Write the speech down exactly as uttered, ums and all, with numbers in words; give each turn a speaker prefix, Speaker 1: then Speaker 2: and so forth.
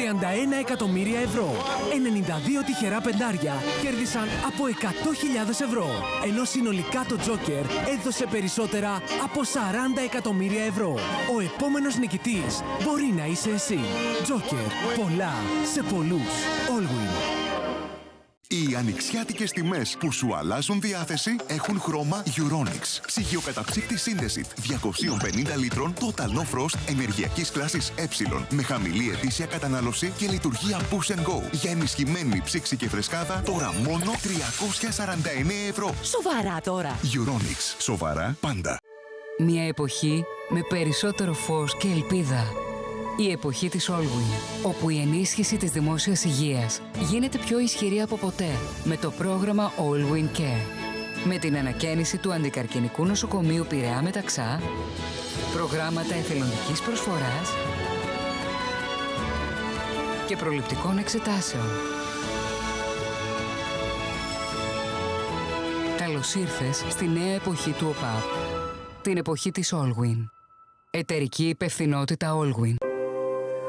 Speaker 1: τριάντα ένα εκατομμύρια ευρώ. ενενήντα δύο τυχερά πεντάρια κέρδισαν από εκατό χιλιάδες ευρώ. Ενώ συνολικά το Joker έδωσε περισσότερα από σαράντα εκατομμύρια ευρώ. Ο επόμενος νικητής μπορεί να είσαι εσύ. Joker. Πολλά σε πολλούς. Allwyn.
Speaker 2: Οι ανοιξιάτικες τιμές που σου αλλάζουν διάθεση έχουν χρώμα Euronics. Ψυγειοκαταψύκτη σύνδεση διακόσια πενήντα λίτρων Total No Frost ενεργειακής κλάσης Ε με χαμηλή ετήσια κατανάλωση και λειτουργία Push and Go. Για ενισχυμένη ψήξη και φρεσκάδα τώρα μόνο τριακόσια σαράντα εννέα ευρώ.
Speaker 3: Σοβαρά τώρα.
Speaker 2: Euronics. Σοβαρά πάντα.
Speaker 4: Μια εποχή με περισσότερο φως και ελπίδα. Η εποχή της Allwyn, όπου η ενίσχυση της δημόσιας υγείας γίνεται πιο ισχυρή από ποτέ με το πρόγραμμα Allwyn Care. Με την ανακαίνιση του αντικαρκινικού νοσοκομείου Πειραιά Μεταξά, προγράμματα εθελοντικής προσφοράς και προληπτικών εξετάσεων. Καλώς ήρθες στη νέα εποχή του ΟΠΑΠ, την εποχή της Allwyn. Εταιρική υπευθυνότητα Allwyn.